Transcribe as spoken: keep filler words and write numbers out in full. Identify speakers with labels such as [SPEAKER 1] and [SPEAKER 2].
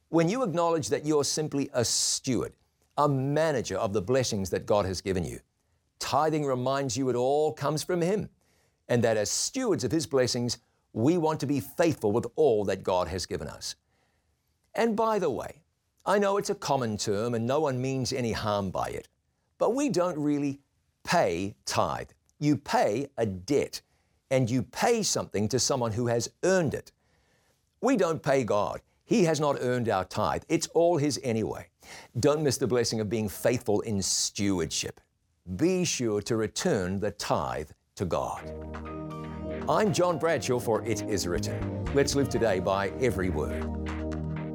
[SPEAKER 1] When you acknowledge that you're simply a steward, a manager of the blessings that God has given you, tithing reminds you it all comes from Him, and that as stewards of His blessings, we want to be faithful with all that God has given us. And by the way, I know it's a common term and no one means any harm by it, but we don't really pay tithe. You pay a debt, and you pay something to someone who has earned it. We don't pay God. He has not earned our tithe. It's all His anyway. Don't miss the blessing of being faithful in stewardship. Be sure to return the tithe to God. I'm John Bradshaw for It Is Written. Let's live today by every word.